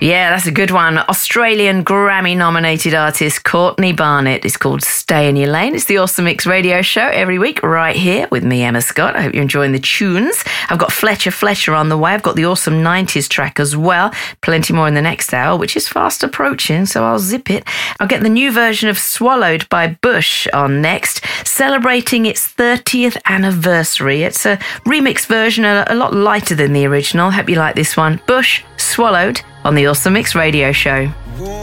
Yeah, that's a good one. Australian Grammy-nominated artist Courtney Barnett. It's called Stay in Your Lane. It's the Awesome Mix radio show every week right here with me, Emma Scott. I hope you're enjoying the tunes. I've got Fletcher on the way. I've got the Awesome 90s track as well. Plenty more in the next hour, which is fast approaching, so I'll zip it. I'll get the new version of Swallowed by Bush on next, celebrating its 30th anniversary. It's a remix version, a lot lighter than the original. Hope you like this one. Bush, Swallowed, on the Awesome Mix radio show.